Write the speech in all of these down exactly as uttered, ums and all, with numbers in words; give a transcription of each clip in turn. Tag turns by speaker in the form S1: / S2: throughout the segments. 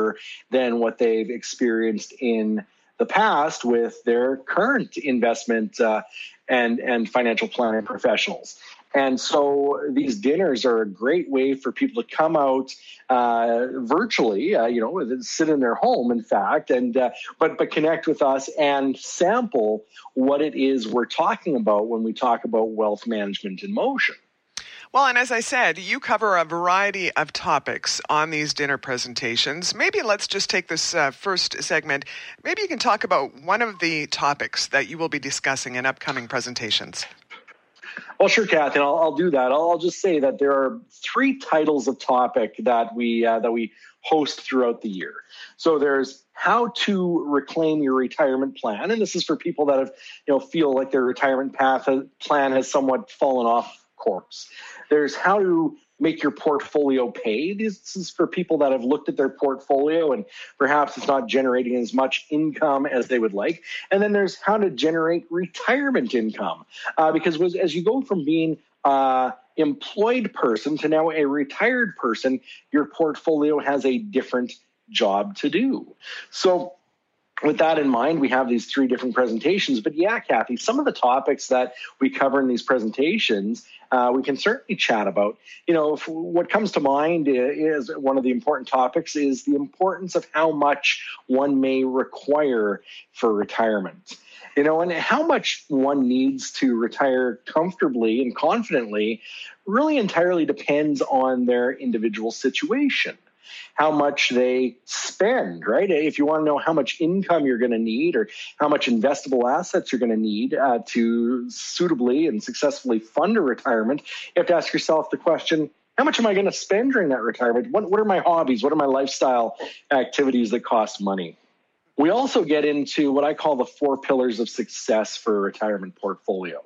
S1: better than what they've experienced in the past with their current investment uh, and, and financial planning professionals. And so these dinners are a great way for people to come out uh, virtually, uh, you know, sit in their home, in fact, and uh, but but connect with us and sample what it is we're talking about when we talk about wealth management in motion.
S2: Well, and as I said, you cover a variety of topics on these dinner presentations. Maybe let's just take this uh, first segment. Maybe you can talk about one of the topics that you will be discussing in upcoming presentations.
S1: Well, sure, Kathy, I'll, I'll do that. I'll, I'll just say that there are three titles of topic that we uh, that we host throughout the year. So there's how to reclaim your retirement plan, and this is for people that have, you know, feel like their retirement path plan has somewhat fallen off course. There's how to make your portfolio pay. This is for people that have looked at their portfolio and perhaps it's not generating as much income as they would like. And then there's how to generate retirement income. Uh, because as you go from being uh employed person to now a retired person, your portfolio has a different job to do. So with that in mind, we have these three different presentations. But yeah, Kathy, some of the topics that we cover in these presentations, uh, we can certainly chat about. You know, if, what comes to mind is one of the important topics is the importance of how much one may require for retirement. You know, and how much one needs to retire comfortably and confidently really entirely depends on their individual situation. How much they spend, right? If you want to know how much income you're going to need or how much investable assets you're going to need uh, to suitably and successfully fund a retirement, you have to ask yourself the question, how much am I going to spend during that retirement? What, what are my hobbies? What are my lifestyle activities that cost money? We also get into what I call the four pillars of success for a retirement portfolio.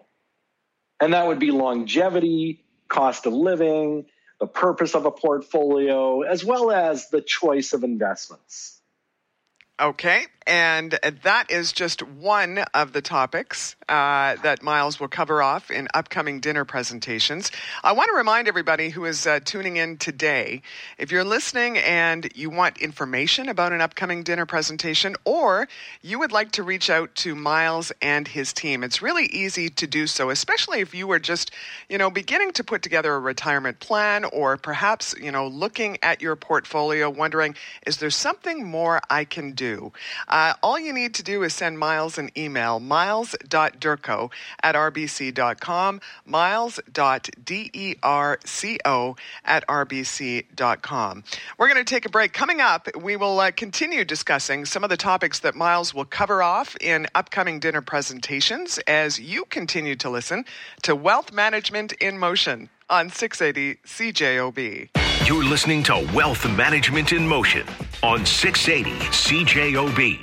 S1: And that would be longevity, cost of living, the purpose of a portfolio, as well as the choice of investments.
S2: Okay, and that is just one of the topics uh, that Miles will cover off in upcoming dinner presentations. I want to remind everybody who is uh, tuning in today, if you're listening and you want information about an upcoming dinner presentation, or you would like to reach out to Miles and his team, it's really easy to do so, especially if you were just, you know, beginning to put together a retirement plan, or perhaps, you know, looking at your portfolio, wondering, is there something more I can do? Uh, all you need to do is send Miles an email, miles dot durko at r b c dot com, miles dot derco at r b c dot com. We're going to take a break. Coming up, we will uh, continue discussing some of the topics that Miles will cover off in upcoming dinner presentations as you continue to listen to Wealth Management in Motion on six eighty C J O B.
S3: You're listening to Wealth Management in Motion on six eighty C J O B.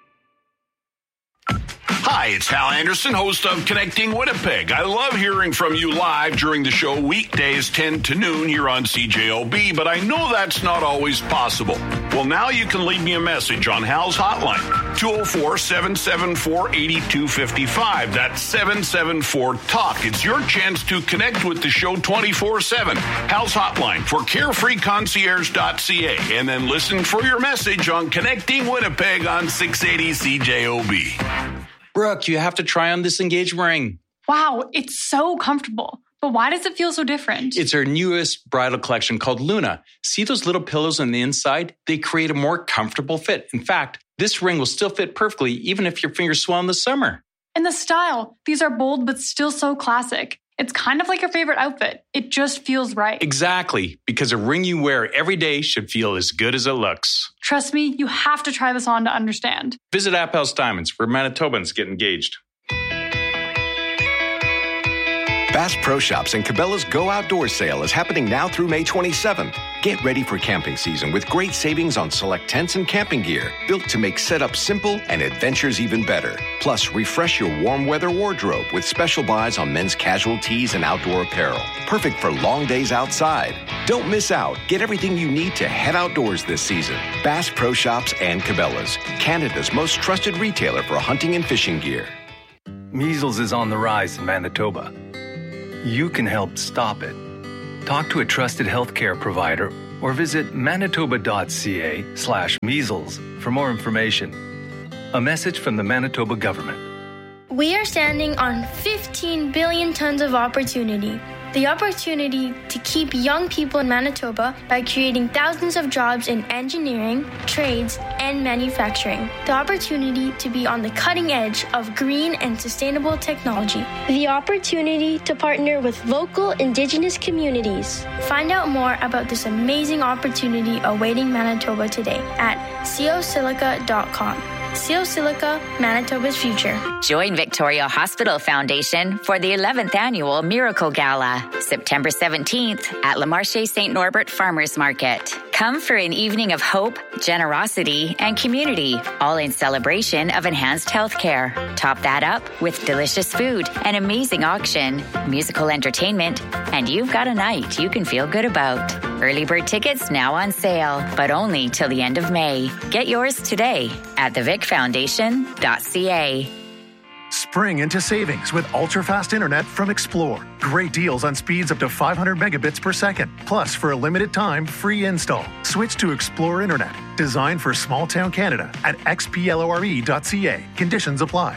S4: Hi, it's Hal Anderson, host of Connecting Winnipeg. I love hearing from you live during the show weekdays ten to noon here on C J O B, but I know that's not always possible. Well, now you can leave me a message on Hal's hotline, two oh four, seven seven four, eight two five five. That's seven seven four, talk. It's your chance to connect with the show twenty-four seven. Hal's hotline for carefree concierge dot c a. And then listen for your message on Connecting Winnipeg on six eighty C J O B.
S5: Brooke, you have to try on this engagement ring.
S6: Wow, it's so comfortable. But why does it feel so different?
S5: It's our newest bridal collection called Luna. See those little pillows on the inside? They create a more comfortable fit. In fact, this ring will still fit perfectly even if your fingers swell in the summer.
S6: And the style. These are bold but still so classic. It's kind of like your favorite outfit. It just feels right.
S5: Exactly, because a ring you wear every day should feel as good as it looks.
S6: Trust me, you have to try this on to understand.
S5: Visit Appel's Diamonds, where Manitobans get engaged.
S7: Bass Pro Shops and Cabela's Go Outdoor sale is happening now through May twenty-seventh. Get ready for camping season with great savings on select tents and camping gear, built to make setup simple and adventures even better. Plus, refresh your warm weather wardrobe with special buys on men's casual tees and outdoor apparel. Perfect for long days outside. Don't miss out. Get everything you need to head outdoors this season. Bass Pro Shops and Cabela's, Canada's most trusted retailer for hunting and fishing gear.
S8: Measles is on the rise in Manitoba. You can help stop it. Talk to a trusted healthcare provider or visit manitoba.ca slash measles for more information. A message from the Manitoba government.
S9: We are standing on fifteen billion tons of opportunity. The opportunity to keep young people in Manitoba by creating thousands of jobs in engineering, trades, and manufacturing. The opportunity to be on the cutting edge of green and sustainable technology.
S10: The opportunity to partner with local Indigenous communities.
S9: Find out more about this amazing opportunity awaiting Manitoba today at ceosilica dot com. Ceosilica, Manitoba's future.
S11: Join Victoria Hospital Foundation for the eleventh Annual Miracle Gala, September seventeenth at Le Marché Saint Norbert Farmers Market. Come for an evening of hope, generosity, and community, all in celebration of enhanced healthcare. Top that up with delicious food, an amazing auction, musical entertainment, and you've got a night you can feel good about. Early bird tickets now on sale, but only till the end of May. Get yours today at the vic foundation dot c a.
S12: Spring into savings with ultra-fast internet from Xplore. Great deals on speeds up to five hundred megabits per second. Plus, for a limited time, free install. Switch to Xplore Internet, designed for small-town Canada at x p l o r e dot c a. Conditions apply.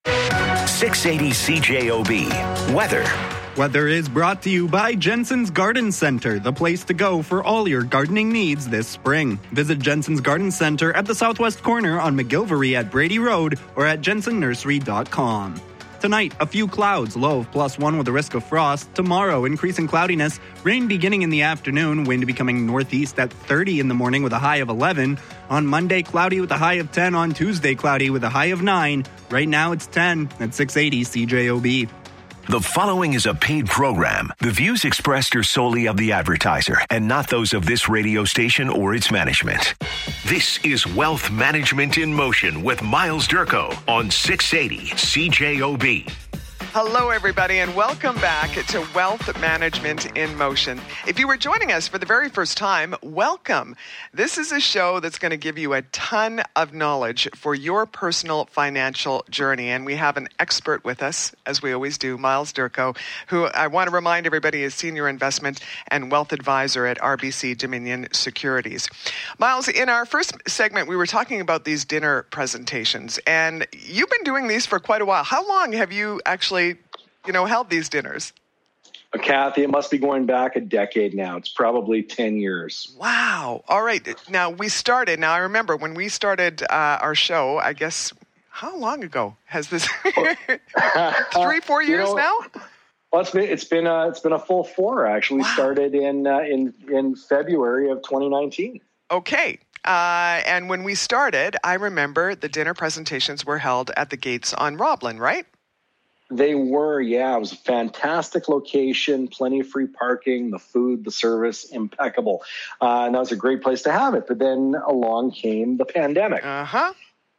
S3: six eighty C J O B. Weather.
S13: Weather is brought to you by Jensen's Garden Center, the place to go for all your gardening needs this spring. Visit Jensen's Garden Center at the southwest corner on McGilvery at Brady Road or at jensen nursery dot com. Tonight, a few clouds, low of plus one with a risk of frost. Tomorrow, increasing cloudiness, rain beginning in the afternoon, wind becoming northeast at thirty in the morning with a high of eleven. On Monday, cloudy with a high of ten. On Tuesday, cloudy with a high of nine. Right now, it's ten at six eighty C J O B.
S3: The following is a paid program. The views expressed are solely of the advertiser and not those of this radio station or its management. This is Wealth Management in Motion with Miles Durko on six eighty C J O B.
S2: Hello, everybody, and welcome back to Wealth Management in Motion. If you were joining us for the very first time, welcome. This is a show that's going to give you a ton of knowledge for your personal financial journey. And we have an expert with us, as we always do, Miles Durko, who I want to remind everybody is Senior Investment and Wealth Advisor at R B C Dominion Securities. Miles, in our first segment, we were talking about these dinner presentations, and you've been doing these for quite a while. How long have you actually you know, held these dinners?
S1: Uh, Kathy, it must be going back a decade now. It's probably ten years.
S2: Wow. All right. Now, we started, now I remember when we started uh, our show, I guess, how long ago has this? Three, four years you know, now?
S1: Well, it's been, it's been, a, it's been a full four, actually. Wow. Started in, uh, in, in February of twenty nineteen.
S2: Okay. Uh, and when we started, I remember the dinner presentations were held at the Gates on Roblin, right?
S1: They were, yeah. It was a fantastic location, plenty of free parking, the food, the service, impeccable. Uh, and that was a great place to have it. But then along came the pandemic.
S2: Uh-huh.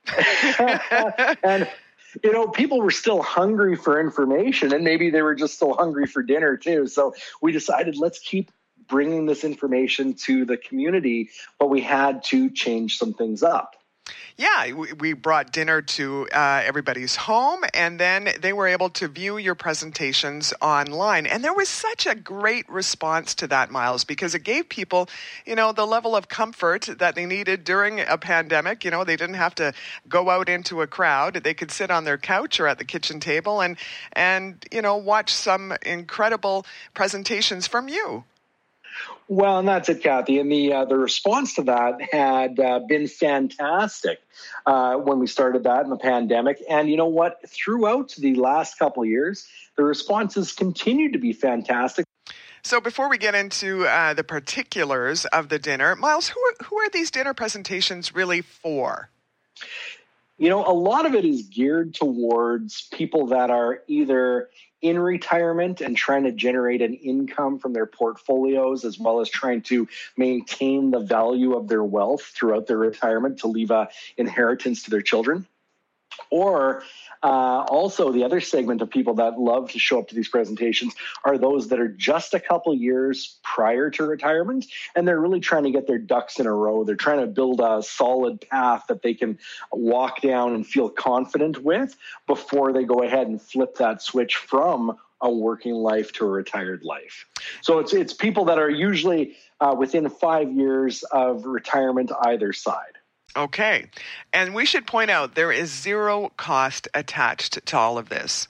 S1: And, you know, people were still hungry for information, and maybe they were just still hungry for dinner, too. So we decided, let's keep bringing this information to the community, but we had to change some things up.
S2: Yeah, we brought dinner to uh, everybody's home, and then they were able to view your presentations online. And there was such a great response to that, Miles, because it gave people, you know, the level of comfort that they needed during a pandemic. You know, they didn't have to go out into a crowd. They could sit on their couch or at the kitchen table and, and you know, watch some incredible presentations from you.
S1: Well, and that's it, Kathy. And the uh, the response to that had uh, been fantastic uh, when we started that in the pandemic. And you know what? Throughout the last couple of years, the responses continued to be fantastic.
S2: So before we get into uh, the particulars of the dinner, Miles, who are, who are these dinner presentations really for?
S1: You know, a lot of it is geared towards people that are either in retirement and trying to generate an income from their portfolios, as well as trying to maintain the value of their wealth throughout their retirement to leave a inheritance to their children. Or uh, also the other segment of people that love to show up to these presentations are those that are just a couple years prior to retirement, and they're really trying to get their ducks in a row. They're trying to build a solid path that they can walk down and feel confident with before they go ahead and flip that switch from a working life to a retired life. So it's it's people that are usually uh, within five years of retirement either side.
S2: Okay. And we should point out there is zero cost attached to all of this.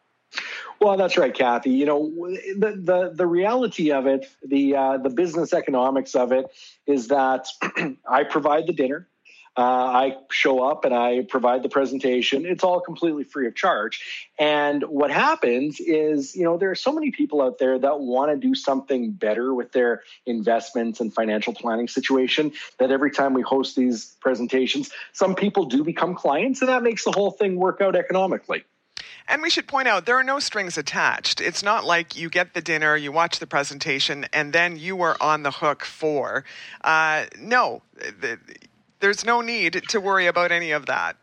S1: Well, that's right, Kathy. You know, the the, the reality of it, the uh, the business economics of it is that I provide the dinner. Uh, I show up and I provide the presentation. It's all completely free of charge. And what happens is, you know, there are so many people out there that want to do something better with their investments and financial planning situation that every time we host these presentations, some people do become clients, and that makes the whole thing work out economically.
S2: And we should point out, there are no strings attached. It's not like you get the dinner, you watch the presentation, and then you are on the hook for. Uh, no, the, there's no need to worry about any of that.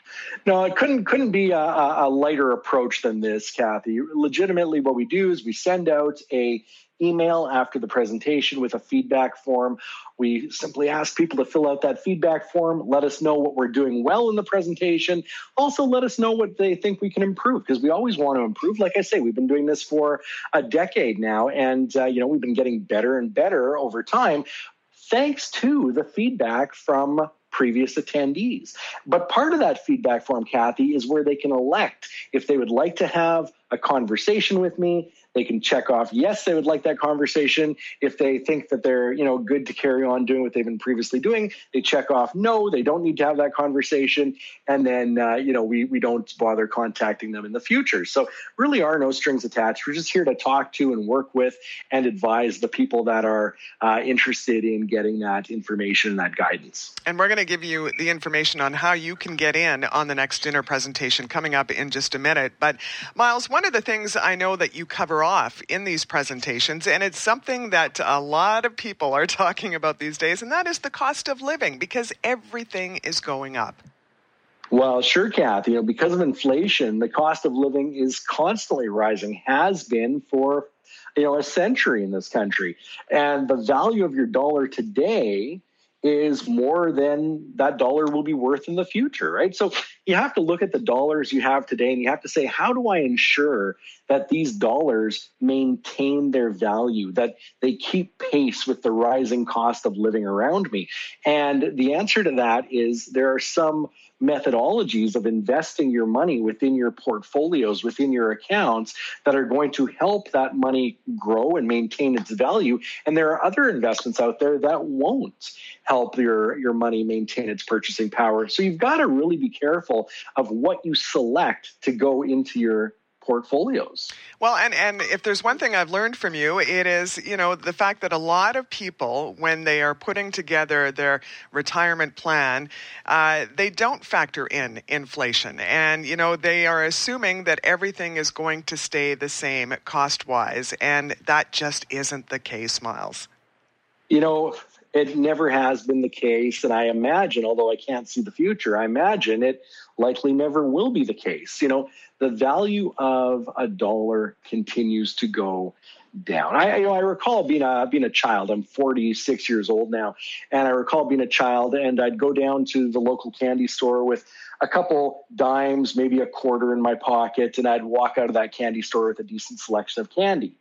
S1: No, it couldn't couldn't be a, a lighter approach than this, Kathy. Legitimately, what we do is we send out a email after the presentation with a feedback form. We simply ask people to fill out that feedback form, let us know what we're doing well in the presentation. Also, let us know what they think we can improve, because we always want to improve. Like I say, we've been doing this for a decade now, and uh, you know, we've been getting better and better over time, thanks to the feedback from previous attendees. But part of that feedback form, Kathy, is where they can elect if they would like to have a conversation with me. They can check off, yes, they would like that conversation. If they think that they're, you know, good to carry on doing what they've been previously doing, they check off, no, they don't need to have that conversation. And then, uh, you know, we we don't bother contacting them in the future. So really are no strings attached. We're just here to talk to and work with and advise the people that are uh, interested in getting that information and that guidance.
S2: And we're going to give you the information on how you can get in on the next dinner presentation coming up in just a minute. But Miles, one of the things I know that you cover off in these presentations, and it's something that a lot of people are talking about these days, and that is the cost of living, because everything is going up.
S1: Well, sure, Kathy. You know, because of inflation, the cost of living is constantly rising, has been for, you know, a century in this country. And the value of your dollar today is more than that dollar will be worth in the future, right? So you have to look at the dollars you have today and you have to say, how do I ensure that these dollars maintain their value, that they keep pace with the rising cost of living around me? And the answer to that is there are some methodologies of investing your money within your portfolios, within your accounts, that are going to help that money grow and maintain its value. And there are other investments out there that won't help your, your money maintain its purchasing power. So you've got to really be careful of what you select to go into your portfolios.
S2: Well, and, and if there's one thing I've learned from you, it is, you know, the fact that a lot of people, when they are putting together their retirement plan, uh, they don't factor in inflation. And, you know, they are assuming that everything is going to stay the same cost-wise. And that just isn't the case, Miles.
S1: You know, it never has been the case. And I imagine, although I can't see the future, I imagine it likely never will be the case. You know, the value of a dollar continues to go down. I, you know, I recall being a being a child. I'm forty-six years old now, and I recall being a child, and I'd go down to the local candy store with a couple dimes, maybe a quarter in my pocket, and I'd walk out of that candy store with a decent selection of candy.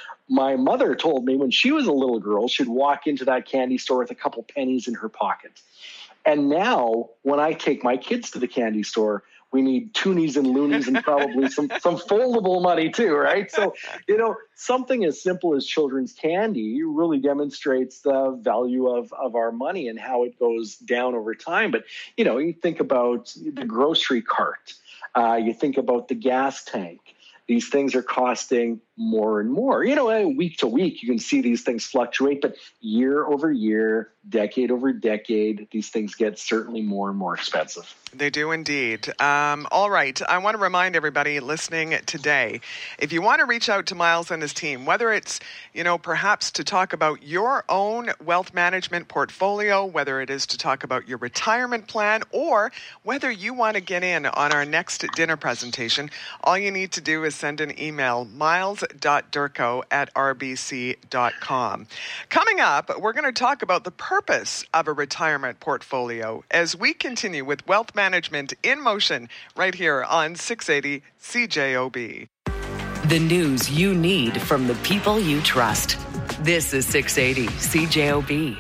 S1: My mother told me when she was a little girl, she'd walk into that candy store with a couple pennies in her pocket. And now, when I take my kids to the candy store, we need toonies and loonies and probably some, some foldable money too, right? So, you know, something as simple as children's candy really demonstrates the value of, of our money and how it goes down over time. But, you know, you think about the grocery cart, uh, you think about the gas tank. These things are costing more and more. You know, week to week, you can see these things fluctuate, but year over year, decade over decade, these things get certainly more and more expensive.
S2: They do indeed. Um, all right. I want to remind everybody listening today, if you want to reach out to Miles and his team, whether it's, you know, perhaps to talk about your own wealth management portfolio, whether it is to talk about your retirement plan, or whether you want to get in on our next dinner presentation, all you need to do is send an email, miles dot durko at r b c dot com. Coming up, we're going to talk about the purpose of a retirement portfolio as we continue with Wealth Management in Motion right here on six eighty C J O B.
S14: The news you need from the people you trust. This is six eighty C J O B.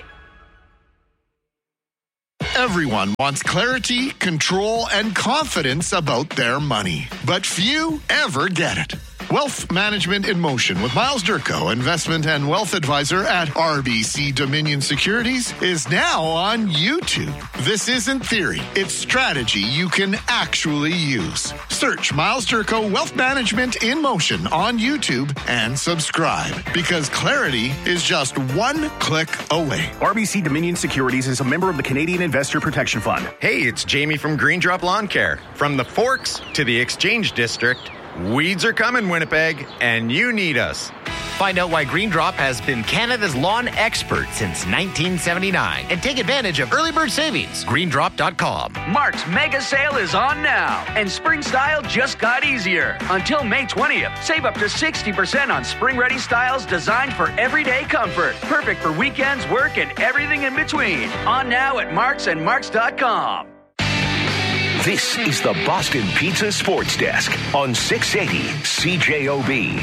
S15: Everyone wants clarity, control, and confidence about their money, but few ever get it. Wealth Management in Motion with Miles Durko, investment and wealth advisor at R B C Dominion Securities, is now on YouTube. This isn't theory, it's strategy you can actually use. Search Miles Durko Wealth Management in Motion on YouTube and subscribe, because clarity is just one click away.
S16: R B C Dominion Securities is a member of the Canadian Investor Protection Fund.
S17: Hey, it's Jamie from Green Drop Lawn Care. From the Forks to the Exchange District, weeds are coming, Winnipeg, and you need us.
S18: Find out why Green Drop has been Canada's lawn expert since nineteen seventy-nine and take advantage of early bird savings. green drop dot com.
S19: Mark's mega sale is on now, and spring style just got easier. Until May twentieth, save up to sixty percent on spring-ready styles designed for everyday comfort. Perfect for weekends, work, and everything in between. On now at Marks and Marks dot com.
S3: This is the Boston Pizza Sports Desk on six eighty C J O B.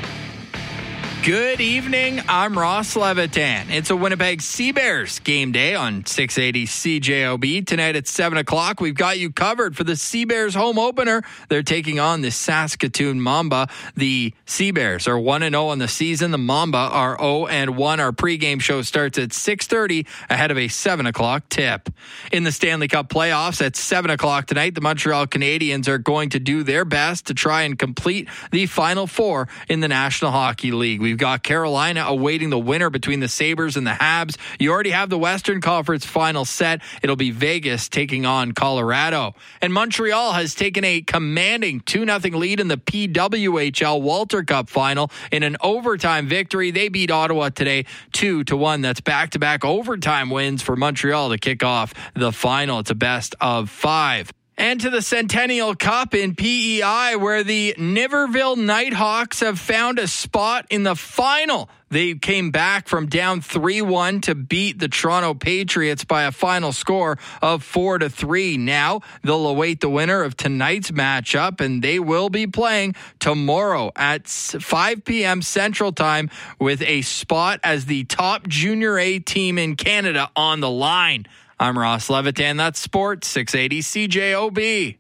S20: Good evening, I'm Ross Levitan. It's a Winnipeg Sea Bears game day on six eighty C J O B. Tonight at seven o'clock, we've got you covered for the Sea Bears home opener. They're taking on the Saskatoon Mamba. The Sea Bears are one and oh on the season. The Mamba are oh and one. Our pregame show starts at six thirty ahead of a seven o'clock tip. In the Stanley Cup playoffs at seven o'clock tonight, the Montreal Canadiens are going to do their best to try and complete the Final Four in the National Hockey League. We've got Carolina awaiting the winner between the Sabres and the Habs. You already have the Western Conference final set. It'll be Vegas taking on Colorado. And Montreal has taken a commanding two nothing lead in the P W H L Walter Cup final in an overtime victory. They beat Ottawa today two to one. That's back-to-back overtime wins for Montreal to kick off the final. It's a best of five. And to the Centennial Cup in P E I, where the Niverville Nighthawks have found a spot in the final. They came back from down three one to beat the Toronto Patriots by a final score of four to three. Now they'll await the winner of tonight's matchup, and they will be playing tomorrow at five p.m. Central Time with a spot as the top Junior A team in Canada on the line. I'm Ross Levitan. That's Sports six eighty C J O B.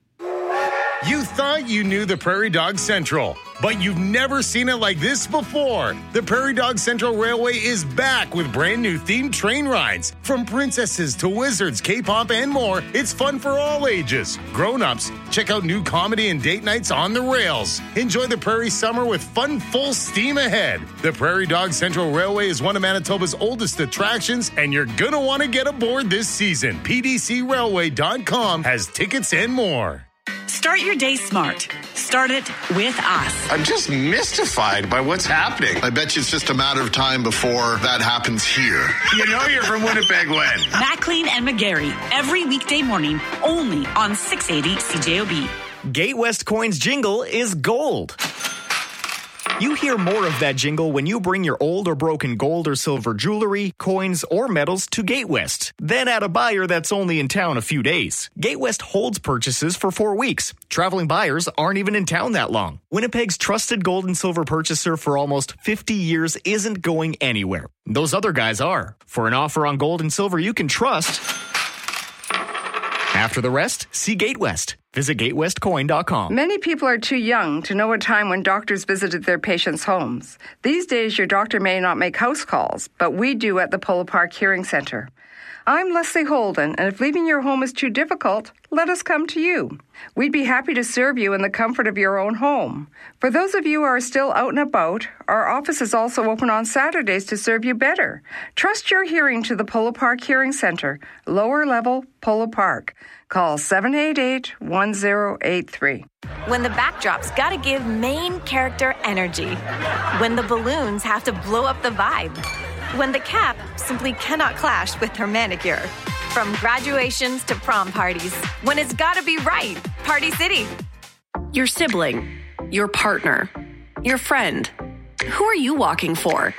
S21: You thought you knew the Prairie Dog Central, but you've never seen it like this before. The Prairie Dog Central Railway is back with brand new themed train rides. From princesses to wizards, K-pop, and more, it's fun for all ages. Grown-ups, check out new comedy and date nights on the rails. Enjoy the Prairie Summer with fun full steam ahead. The Prairie Dog Central Railway is one of Manitoba's oldest attractions, and you're gonna want to get aboard this season. P D C railway dot com has tickets and more.
S22: Start your day smart. Start it with us.
S23: I'm just mystified by what's happening. I bet you it's just a matter of time before that happens here. You know you're from Winnipeg when?
S22: Maclean and McGarry, every weekday morning, only on six eighty C J O B.
S24: Gate West Coins jingle is gold. You hear more of that jingle when you bring your old or broken gold or silver jewelry, coins, or metals to Gate West. Then add a buyer that's only in town a few days. Gate West holds purchases for four weeks. Traveling buyers aren't even in town that long. Winnipeg's trusted gold and silver purchaser for almost fifty years isn't going anywhere. Those other guys are. For an offer on gold and silver you can trust. After the rest, see Gate West. Visit gate west coin dot com.
S25: Many people are too young to know a time when doctors visited their patients' homes. These days, your doctor may not make house calls, but we do at the Polo Park Hearing Center. I'm Leslie Holden, and if leaving your home is too difficult, let us come to you. We'd be happy to serve you in the comfort of your own home. For those of you who are still out and about, our office is also open on Saturdays to serve you better. Trust your hearing to the Polo Park Hearing Center, lower level, Polo Park. Call seven eight eight, one zero eight three.
S26: When the backdrop's gotta give main character energy. When the balloons have to blow up the vibe. When the cap simply cannot clash with her manicure. From graduations to prom parties. When it's gotta be right. Party City.
S27: Your sibling. Your partner. Your friend. Who are you walking for?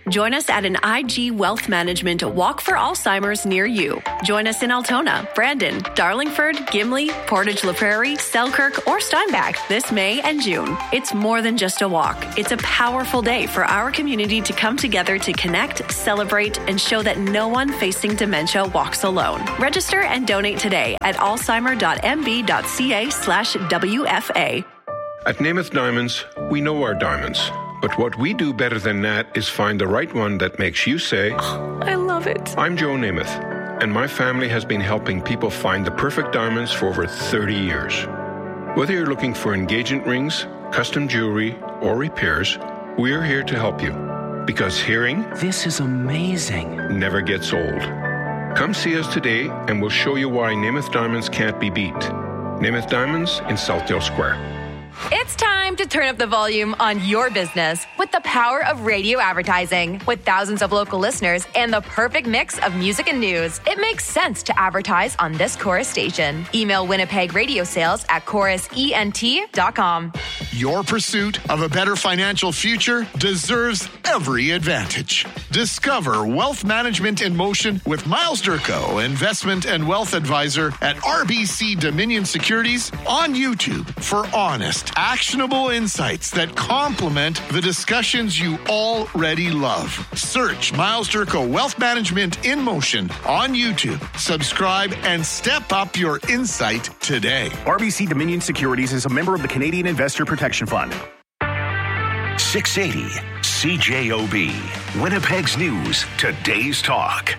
S4: Join us at an I G Wealth Management Walk for Alzheimer's near you. Join us in Altona, Brandon, Darlingford, Gimli, Portage La Prairie, Selkirk, or Steinbach this May and June. It's more than just a walk. It's a powerful day for our community to come together to connect, celebrate, and show that no one facing dementia walks alone. Register and donate today at alzheimer.mb.ca slash WFA.
S5: At Namath Diamonds, we know our diamonds. But what we do better than that is find the right one that makes you say,
S4: oh, I love it.
S5: I'm Joe Namath, and my family has been helping people find the perfect diamonds for over thirty years. Whether you're looking for engagement rings, custom jewelry, or repairs, we're here to help you. Because hearing,
S6: this is amazing,
S5: never gets old. Come see us today, and we'll show you why Namath Diamonds can't be beat. Namath Diamonds in Southdale Square.
S7: It's time to turn up the volume on your business with the power of radio advertising. With thousands of local listeners and the perfect mix of music and news, it makes sense to advertise on this Chorus station. Email Winnipeg Radio Sales at chorus ent dot com.
S15: Your pursuit of a better financial future deserves every advantage. Discover Wealth Management in Motion with Miles Durko, Investment and Wealth Advisor at R B C Dominion Securities on YouTube for honest, actionable insights that complement the discussions you already love. Search Miles Durko Wealth Management in Motion on YouTube. Subscribe and step up your insight today.
S16: R B C Dominion Securities is a member of the Canadian Investor Protection Fund.
S3: six eighty C J O B. Winnipeg's News. Today's Talk.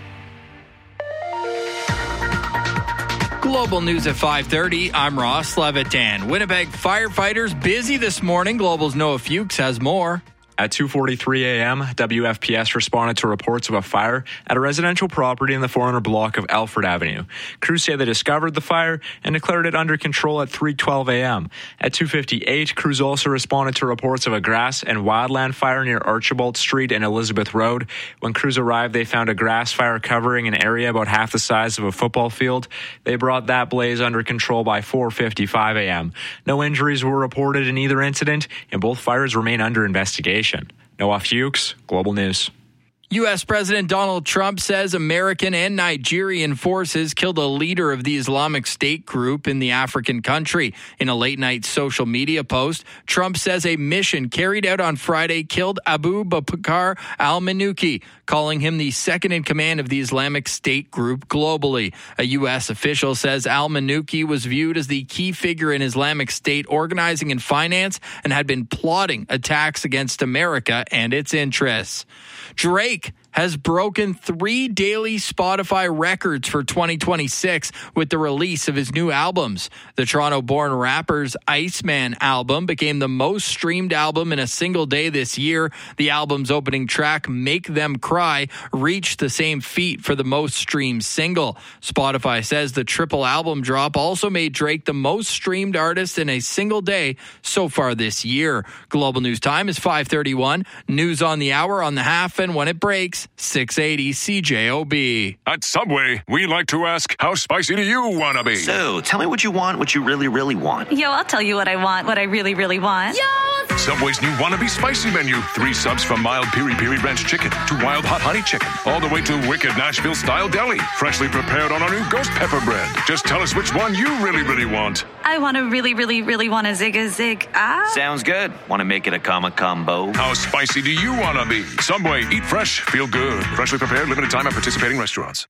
S20: Global News at five thirty. I'm Ross Levitan. Winnipeg firefighters busy this morning. Global's Noah Fuchs has more.
S8: At two forty-three a.m., W F P S responded to reports of a fire at a residential property in the four hundred block of Alfred Avenue. Crews say they discovered the fire and declared it under control at three twelve a.m. At two fifty-eight, crews also responded to reports of a grass and wildland fire near Archibald Street and Elizabeth Road. When crews arrived, they found a grass fire covering an area about half the size of a football field. They brought that blaze under control by four fifty-five a.m. No injuries were reported in either incident, and both fires remain under investigation. Noah Fuchs, Global News.
S20: U S President Donald Trump says American and Nigerian forces killed a leader of the Islamic State group in the African country. In a late-night social media post, Trump says a mission carried out on Friday killed Abu Bakr al-Manuki, calling him the second-in-command of the Islamic State group globally. A U S official says al-Manuki was viewed as the key figure in Islamic State organizing and finance and had been plotting attacks against America and its interests. Drake has broken three daily Spotify records for twenty twenty-six with the release of his new albums. The Toronto-born rapper's Iceman album became the most streamed album in a single day this year. The album's opening track, Make Them Cry, reached the same feat for the most streamed single. Spotify says the triple album drop also made Drake the most streamed artist in a single day so far this year. Global News Time is five thirty-one. News on the hour, on the half, and when it breaks, six eighty C J O B.
S10: At Subway, we like to ask, how spicy do you want to be?
S27: So, tell me what you want, what you really, really want.
S28: Yo, I'll tell you what I want, what I really, really want. Yo!
S10: Subway's new Wannabe Spicy menu. Three subs from mild Piri Piri Ranch Chicken to wild hot honey chicken. All the way to wicked Nashville-style deli. Freshly prepared on our new ghost pepper bread. Just tell us which one you really, really want.
S28: I want to really, really, really want a zig a zig. Ah.
S27: Sounds good. Want to make it a comma combo?
S10: How spicy do you want to be? Subway, eat fresh, feel good. Freshly prepared, limited time at participating restaurants.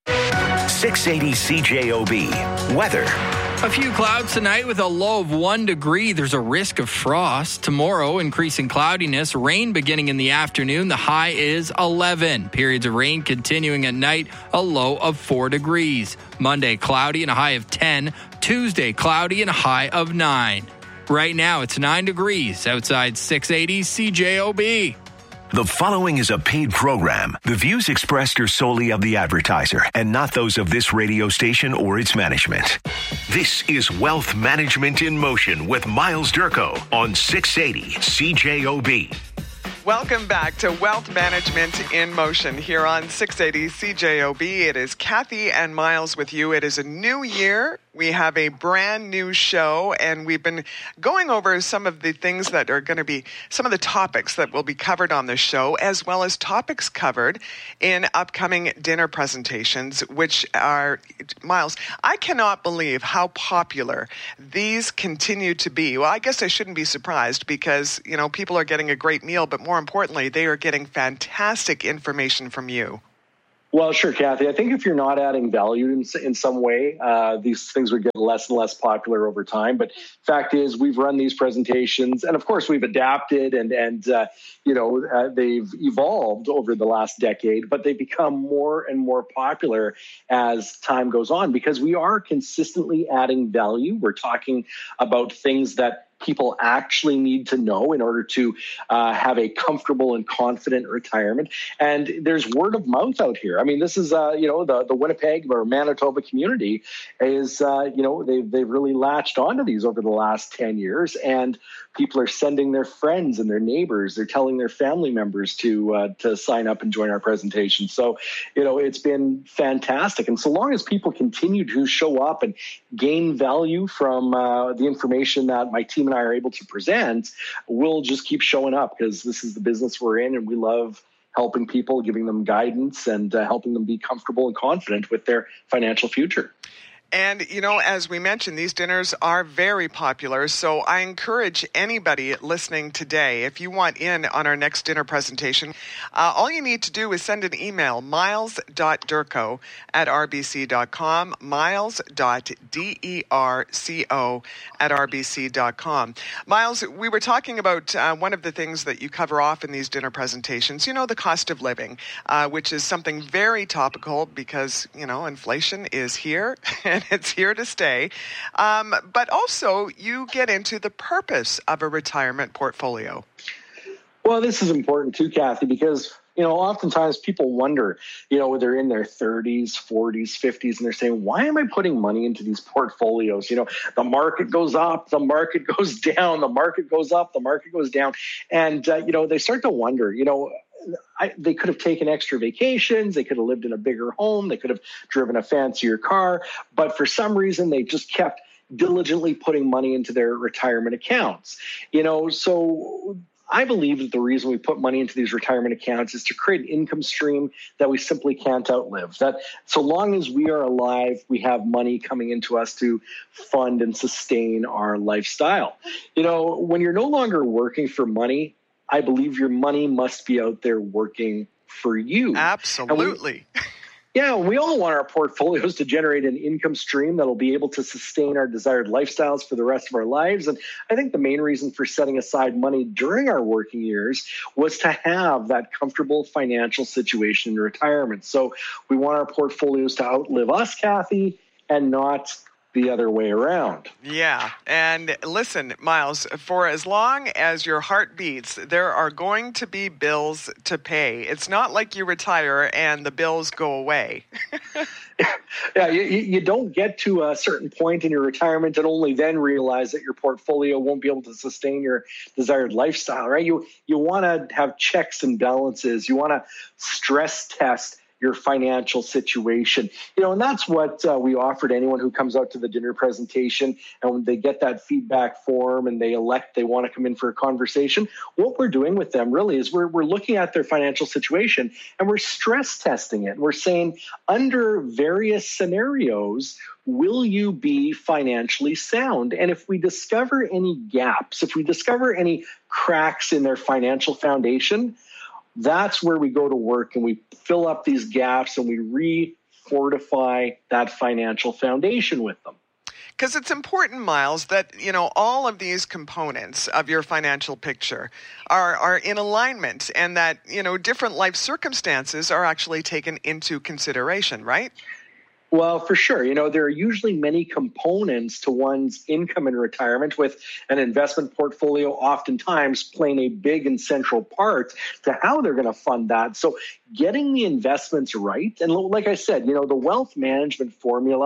S3: six eighty C J O B. Weather.
S20: A few clouds tonight with a low of one degree. There's a risk of frost. Tomorrow, increasing cloudiness. Rain beginning in the afternoon. The high is eleven. Periods of rain continuing at night. A low of four degrees. Monday, cloudy and a high of ten. Tuesday, cloudy and a high of nine. Right now, it's nine degrees outside six eighty C J O B.
S3: The following is a paid program. The views expressed are solely of the advertiser and not those of this radio station or its management. This is Wealth Management in Motion with Miles Durko on six eighty C J O B.
S1: Welcome back to Wealth Management in Motion here on six eighty C J O B. It is Kathy and Miles with you. It is a new year. We have a brand new show, and we've been going over some of the things that are going to be, some of the topics that will be covered on the show, as well as topics covered in upcoming dinner presentations, which are, Miles, I cannot believe how popular these continue to be. Well, I guess I shouldn't be surprised because, you know, people are getting a great meal, but more importantly, they are getting fantastic information from you.
S2: Well, sure, Kathy. I think if you're not adding value in, in some way, uh, these things would get less and less popular over time. But fact is, we've run these presentations, and of course, we've adapted, and and uh, you know uh, they've evolved over the last decade. But they become more and more popular as time goes on because we are consistently adding value. We're talking about things that people actually need to know in order to uh, have a comfortable and confident retirement. And there's word of mouth out here. I mean, this is, uh, you know, the, the Winnipeg or Manitoba community is, uh, you know, they've, they've really latched onto these over the last ten years. And people are sending their friends and their neighbors. They're telling their family members to uh, to sign up and join our presentation. So, you know, it's been fantastic. And so long as people continue to show up and gain value from uh, the information that my team and I are able to present, we'll just keep showing up because this is the business we're in, and we love helping people, giving them guidance, and uh, helping them be comfortable and confident with their financial future.
S1: And, you know, as we mentioned, these dinners are very popular. So I encourage anybody listening today, if you want in on our next dinner presentation, uh, all you need to do is send an email, miles dot durko at r b c dot com, miles dot derco at r b c dot com. Miles, we were talking about uh, one of the things that you cover off in these dinner presentations, you know, the cost of living, uh, which is something very topical because, you know, inflation is here. It's here to stay. Um, but also, you get into the purpose of a retirement portfolio.
S2: Well, this is important too, Kathy, because, you know, oftentimes people wonder, you know, they're in their thirties, forties, fifties, and they're saying, why am I putting money into these portfolios? You know, the market goes up, the market goes down, the market goes up, the market goes down. And, uh, you know, they start to wonder, you know, I, they could have taken extra vacations. They could have lived in a bigger home. They could have driven a fancier car. But for some reason, they just kept diligently putting money into their retirement accounts. You know, so I believe that the reason we put money into these retirement accounts is to create an income stream that we simply can't outlive. That so long as we are alive, we have money coming into us to fund and sustain our lifestyle. You know, when you're no longer working for money, I believe your money must be out there working for you.
S1: Absolutely.
S2: We, yeah, we all want our portfolios to generate an income stream that'll be able to sustain our desired lifestyles for the rest of our lives. And I think the main reason for setting aside money during our working years was to have that comfortable financial situation in retirement. So we want our portfolios to outlive us, Kathy, and not the other way around.
S1: Yeah. And listen, Miles, for as long as your heart beats, there are going to be bills to pay. It's not like you retire and the bills go away.
S2: Yeah, you, you don't get to a certain point in your retirement and only then realize that your portfolio won't be able to sustain your desired lifestyle, right? You, you want to have checks and balances. You want to stress test your financial situation, you know, and that's what uh, we offer to anyone who comes out to the dinner presentation. And when they get that feedback form and they elect they want to come in for a conversation, what we're doing with them really is we're we're looking at their financial situation and we're stress testing it. We're saying under various scenarios, will you be financially sound? And if we discover any gaps, if we discover any cracks in their financial foundation, that's where we go to work and we fill up these gaps and we re-fortify that financial foundation with them.
S1: Because it's important, Miles, that, you know, all of these components of your financial picture are, are in alignment and that, you know, different life circumstances are actually taken into consideration, right?
S2: Well, for sure. You know, there are usually many components to one's income in retirement, with an investment portfolio oftentimes playing a big and central part to how they're going to fund that. So getting the investments right, and like I said, you know, the wealth management formula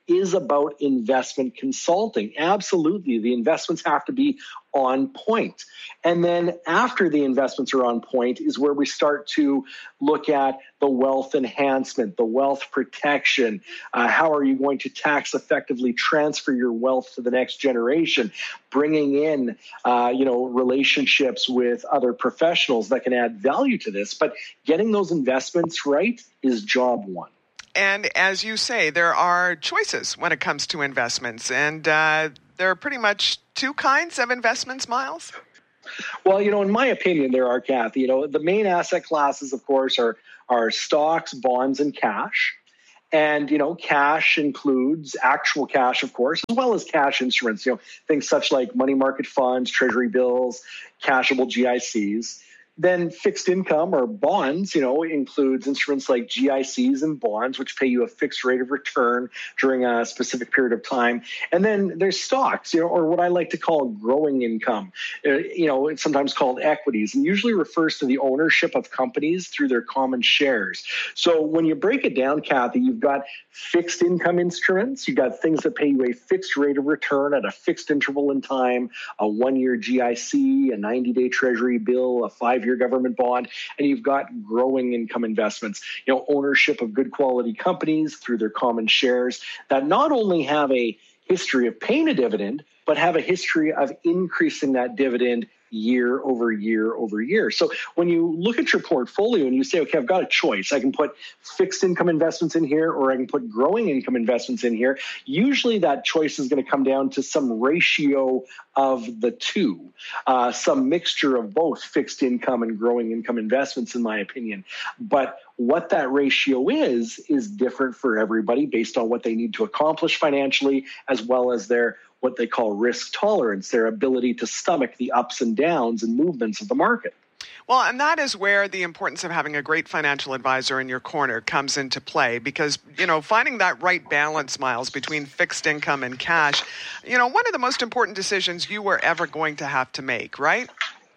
S2: is about investment consulting. Absolutely. The investments have to be on point. And then after the investments are on point is where we start to look at the wealth enhancement, the wealth protection. Uh, how are you going to tax effectively transfer your wealth to the next generation? Bringing in, uh, you know, relationships with other professionals that can add value to this. But getting those investments right is job one.
S1: And as you say, there are choices when it comes to investments. And uh, there are pretty much two kinds of investments, Miles?
S2: Well, you know, in my opinion, there are, Kathy. You know, the main asset classes, of course, are, are stocks, bonds, and cash. And, you know, cash includes actual cash, of course, as well as cash instruments, you know, things such like money market funds, treasury bills, cashable G I Cs. Then fixed income or bonds, you know, includes instruments like G I Cs and bonds, which pay you a fixed rate of return during a specific period of time. And then there's stocks, you know, or what I like to call growing income. Uh, you know, it's sometimes called equities, and usually refers to the ownership of companies through their common shares. So when you break it down, Kathy, you've got fixed income instruments. You've got things that pay you a fixed rate of return at a fixed interval in time, a one-year G I C, a ninety-day treasury bill, a five-year government bond, and you've got growing income investments, you know, ownership of good quality companies through their common shares that not only have a history of paying a dividend, but have a history of increasing that dividend year over year over year. So when you look at your portfolio and you say, okay, I've got a choice, I can put fixed income investments in here or I can put growing income investments in here, usually that choice is going to come down to some ratio of the two, uh, some mixture of both fixed income and growing income investments, in my opinion. But what that ratio is, is different for everybody based on what they need to accomplish financially, as well as their what they call risk tolerance, their ability to stomach the ups and downs and movements of the market.
S1: Well, and that is where the importance of having a great financial advisor in your corner comes into play because, you know, finding that right balance, Miles, between fixed income and cash, you know, one of the most important decisions you were ever going to have to make, right?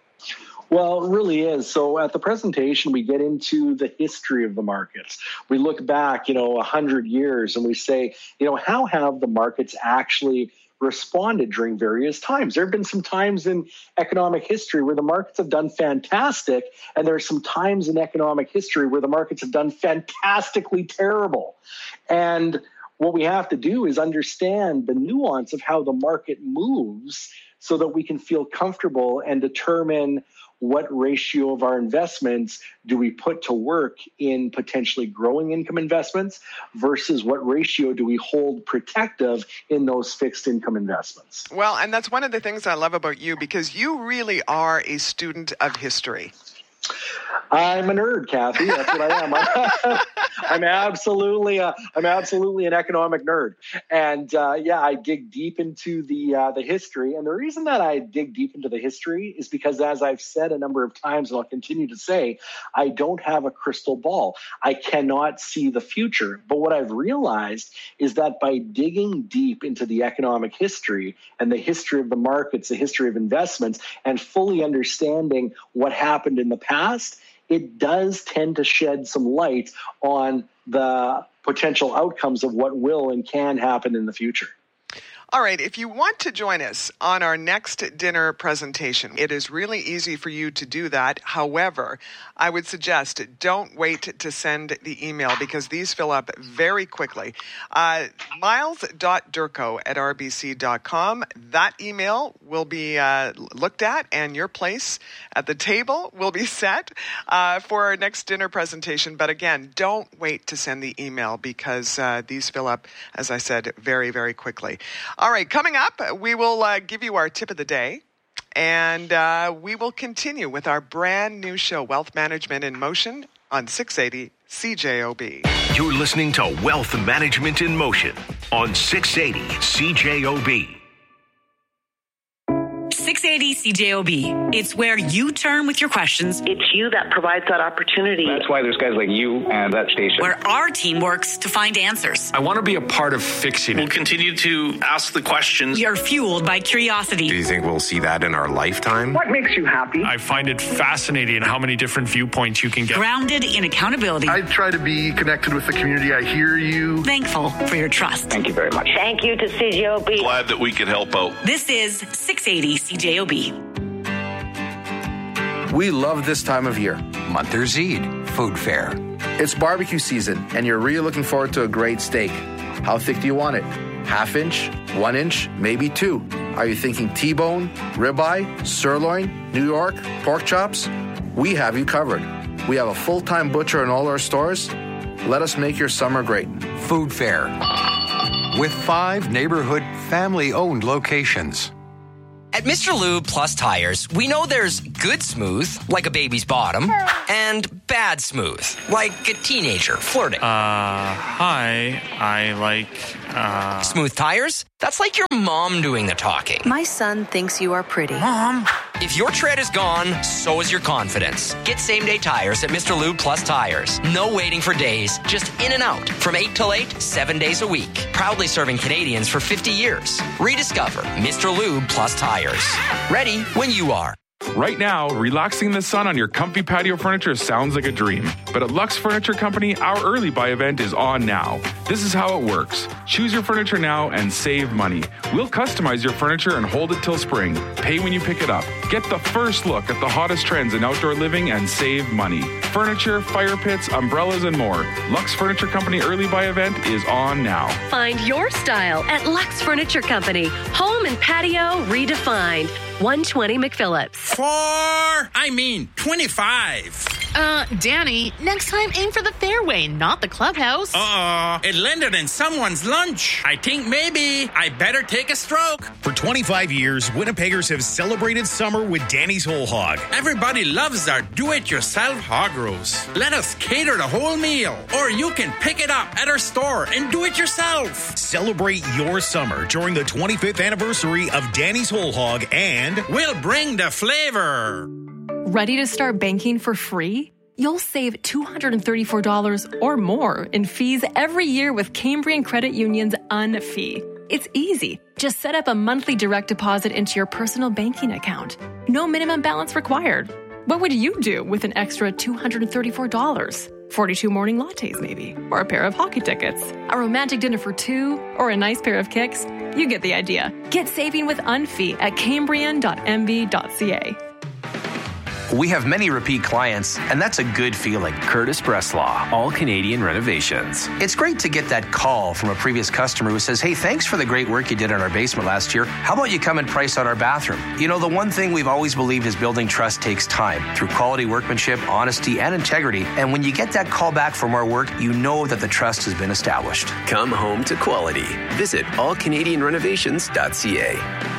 S2: Well, it really is. So at the presentation, we get into the history of the markets. We look back, you know, one hundred years and we say, you know, how have the markets actually responded during various times? There have been some times in economic history where the markets have done fantastic, and there are some times in economic history where the markets have done fantastically terrible. And what we have to do is understand the nuance of how the market moves so that we can feel comfortable and determine what ratio of our investments do we put to work in potentially growing income investments versus what ratio do we hold protective in those fixed income investments.
S1: Well, and that's one of the things I love about you because you really are a student of history.
S2: I'm a nerd, Kathy. That's what I am. I'm, I'm absolutely, a, I'm absolutely an economic nerd, and uh, yeah, I dig deep into the uh, the history. And the reason that I dig deep into the history is because, as I've said a number of times, and I'll continue to say, I don't have a crystal ball. I cannot see the future. But what I've realized is that by digging deep into the economic history and the history of the markets, the history of investments, and fully understanding what happened in the past, it does tend to shed some light on the potential outcomes of what will and can happen in the future.
S1: All right, if you want to join us on our next dinner presentation, it is really easy for you to do that. However, I would suggest don't wait to send the email because these fill up very quickly. Uh, miles dot durko at r b c dot com. That email will be uh, looked at and your place at the table will be set uh, for our next dinner presentation. But again, don't wait to send the email because uh, these fill up, as I said, very, very quickly. All right, coming up, we will uh, give you our tip of the day, and uh, we will continue with our brand new show, Wealth Management in Motion, on six eighty C J O B.
S3: You're listening to Wealth Management in Motion on six eighty C J O B.
S22: six eighty C J O B. It's where you turn with your questions.
S9: It's you that provides that opportunity.
S11: That's why there's guys like you and that station.
S22: Where our team works to find answers.
S12: I want to be a part of fixing it.
S13: We'll continue to ask the questions.
S22: We are fueled by curiosity.
S14: Do you think we'll see that in our lifetime?
S9: What makes you happy?
S12: I find it fascinating how many different viewpoints you can get.
S22: Grounded in accountability.
S17: I try to be connected with the community. I hear you.
S22: Thankful for your trust.
S11: Thank you very much.
S9: Thank you to C J O B.
S13: Glad that we could help out.
S22: This is six eighty C J O B.
S18: We love this time of year.
S19: Monthers Eid, food fair.
S18: It's barbecue season, and you're really looking forward to a great steak. How thick do you want it? Half inch, one inch, maybe two. Are you thinking T-bone, ribeye, sirloin, New York, pork chops? We have you covered. We have a full-time butcher in all our stores. Let us make your summer great.
S19: Food fair. With five neighborhood family-owned locations.
S29: At Mister Lube Plus Tires, we know there's good smooth, like a baby's bottom, and bad smooth, like a teenager flirting.
S12: Uh, hi, I like, uh...
S29: Smooth tires? That's like your mom doing the talking.
S30: My son thinks you are pretty.
S12: Mom!
S29: If your tread is gone, so is your confidence. Get same-day tires at Mister Lube Plus Tires. No waiting for days, just in and out. From eight till eight, seven days a week. Proudly serving Canadians for fifty years. Rediscover Mister Lube Plus Tires. Ready when you are.
S31: Right now, relaxing in the sun on your comfy patio furniture sounds like a dream. But at Lux Furniture Company, our early buy event is on now. This is how it works. Choose your furniture now and save money. We'll customize your furniture and hold it till spring. Pay when you pick it up. Get the first look at the hottest trends in outdoor living and save money. Furniture, fire pits, umbrellas, and more. Lux Furniture Company early buy event is on now.
S32: Find your style at Lux Furniture Company. Home and patio redefined. one twenty McPhillips.
S33: Four, I mean twenty-five.
S34: Uh, Danny, next time aim for the fairway, not the clubhouse.
S33: Uh-oh, it landed in someone's lunch. I think maybe I better take a stroke.
S21: For twenty-five years, Winnipeggers have celebrated summer with Danny's Whole Hog.
S33: Everybody loves our do-it-yourself hog roast. Let us cater the whole meal, or you can pick it up at our store and do it yourself.
S21: Celebrate your summer during the twenty-fifth anniversary of Danny's Whole Hog, and
S33: we'll bring the flavor.
S35: Ready to start banking for free? You'll save two hundred thirty-four dollars or more in fees every year with Cambrian Credit Union's Unfee. It's easy. Just set up a monthly direct deposit into your personal banking account. No minimum balance required. What would you do with an extra two hundred thirty-four dollars? forty-two morning lattes, maybe. Or a pair of hockey tickets. A romantic dinner for two. Or a nice pair of kicks. You get the idea. Get saving with Unfee at cambrian dot m b dot c a.
S36: We have many repeat clients, and that's a good feeling.
S6: Curtis Breslaw, All Canadian Renovations.
S36: It's great to get that call from a previous customer who says, hey, thanks for the great work you did in our basement last year. How about you come and price out our bathroom? You know, the one thing we've always believed is building trust takes time through quality workmanship, honesty, and integrity. And when you get that call back for more work, you know that the trust has been established.
S6: Come home to quality. Visit all canadian renovations dot c a.